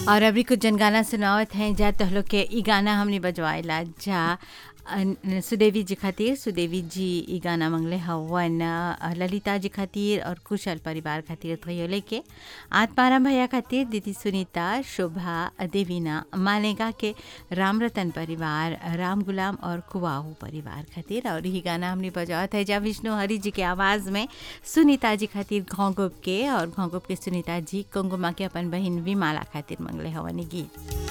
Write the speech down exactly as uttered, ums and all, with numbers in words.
और अभी कुछ जन गाना सुनावत हैं जा तो लोग के ई गाना हमने बजवाइला जा अन- सुदेवी जी खातिर सुदेवी जी ई गाना मंगले हवन अ, ललिता जी खातिर और कुशल परिवार खातिर थयो लेके आत्माराम भैया खातिर दीदी सुनीता शोभा देवीना मालेगा के राम रतन परिवार राम गुलाम और कुवाहू परिवार खातिर और ही गाना हमने बजावत है जा विष्णु हरि जी के आवाज़ में सुनीता जी खातिर घोंगुप के और घोंगुप के सुनीता जी कुंगुमा के अपन बहन विमाला खातिर मंगले हवन ई गीत।